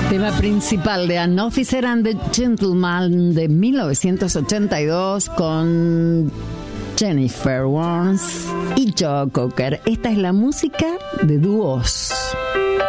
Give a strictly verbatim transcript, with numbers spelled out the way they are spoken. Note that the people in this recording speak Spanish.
Tema principal de An Officer and the Gentleman de mil novecientos ochenta y dos con Jennifer Warnes y Joe Cocker. Esta es la música de dúos.